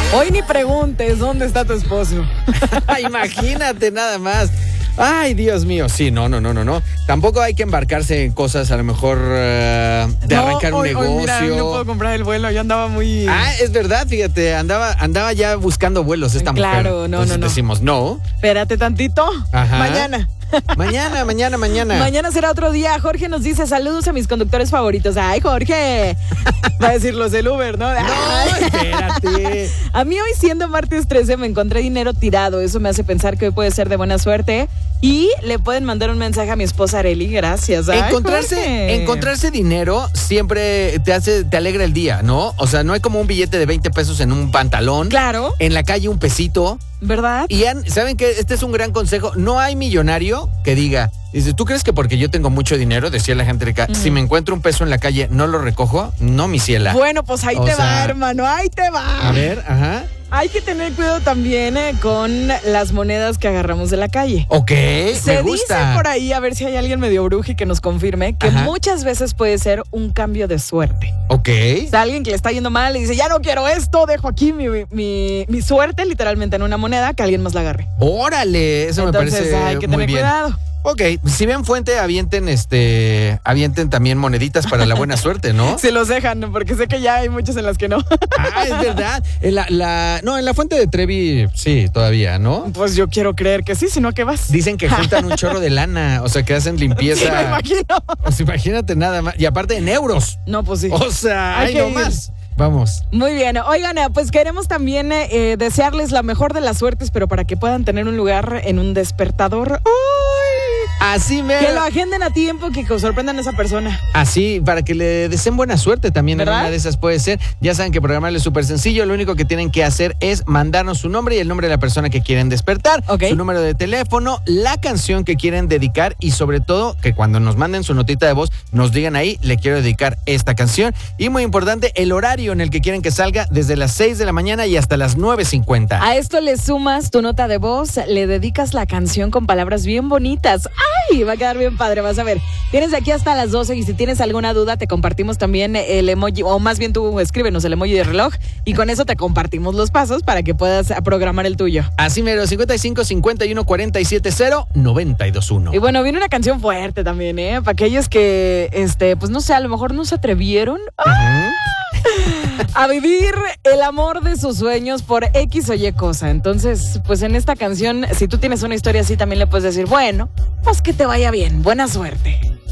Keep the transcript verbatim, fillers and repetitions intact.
Hoy ni preguntes dónde está tu esposo. Imagínate nada más. Ay, Dios mío. Sí, no, no, no, no, no. Tampoco hay que embarcarse en cosas a lo mejor uh, de no, arrancar un hoy, negocio. Hoy, mira, no puedo comprar el vuelo, yo andaba muy... Ah, es verdad, fíjate, andaba, andaba ya buscando vuelos esta claro, mujer. Claro, no, Entonces no, no. decimos no. Espérate tantito. Ajá. Mañana. Mañana, mañana, mañana. Mañana será otro día. Jorge nos dice, saludos a mis conductores favoritos. Ay, Jorge. Va a decir los del Uber, ¿no? No, espérate. A mí hoy, siendo martes trece, me encontré dinero tirado. Eso me hace pensar que hoy puede ser de buena suerte. Y le pueden mandar un mensaje a mi esposa Areli. Gracias. Ay, encontrarse, Jorge. encontrarse dinero siempre te hace, te alegra el día, ¿no? O sea, no hay como un billete de veinte pesos en un pantalón. Claro. En la calle un pesito. ¿Verdad? Y han, ¿saben qué? Este es un gran consejo. No hay millonario que diga, dice, ¿tú crees que porque yo tengo mucho dinero, decía la gente de acá, mm. si me encuentro un peso en la calle, no lo recojo? No, mi ciela. Bueno, pues ahí o te sea, va, hermano, ahí te va. A ver, ajá. Hay que tener cuidado también eh, con las monedas que agarramos de la calle. Ok, Se me gusta. dice por ahí, a ver si hay alguien medio brujo y que nos confirme, que Ajá. muchas veces puede ser un cambio de suerte. Ok. O sea, alguien que le está yendo mal y dice, ya no quiero esto, dejo aquí mi, mi, mi suerte literalmente en una moneda, que alguien más la agarre. Órale, eso Entonces, me parece hay que muy tener bien. cuidado. Ok, si ven fuente, avienten este, avienten también moneditas para la buena suerte, ¿no? Se los dejan, porque sé que ya hay muchas en las que no. Ah, es verdad. En la, la, no, en la fuente de Trevi, sí, todavía, ¿no? Pues yo quiero creer que sí, si no, ¿qué vas? Dicen que juntan un chorro de lana, o sea, que hacen limpieza. Sí, me imagino. O sea, imagínate nada más. Y aparte en euros. No, pues sí. O sea, Hay hay que no ir. más. Vamos. Muy bien, oigan, pues queremos también eh, desearles la mejor de las suertes, pero para que puedan tener un lugar en un despertador. ¡Uy! Así me. Que lo agenden a tiempo, que sorprendan a esa persona. Así, para que le deseen buena suerte también. ¿Verdad? En una de esas puede ser. Ya saben que programarlo es súper sencillo. Lo único que tienen que hacer es mandarnos su nombre y el nombre de la persona que quieren despertar. Okay. Su número de teléfono, la canción que quieren dedicar y sobre todo que cuando nos manden su notita de voz nos digan ahí, le quiero dedicar esta canción. Y muy importante, el horario en el que quieren que salga desde las seis de la mañana y hasta las nueve cincuenta. A esto le sumas tu nota de voz, le dedicas la canción con palabras bien bonitas. ¡Ay! Va a quedar bien padre, vas a ver. Tienes de aquí hasta las doce y si tienes alguna duda te compartimos también el emoji, o más bien tú escríbenos el emoji de reloj y con eso te compartimos los pasos para que puedas programar el tuyo. Así mero, cincuenta y cinco, cincuenta y uno, cuarenta y siete, cero, noventa y dos, uno. Y bueno, viene una canción fuerte también, ¿eh? Para aquellos que, este, pues no sé, a lo mejor no se atrevieron ¡ah! a vivir el amor de sus sueños por X o Y cosa. Entonces, pues en esta canción, si tú tienes una historia así, también le puedes decir, bueno, pues que te vaya bien, buena suerte.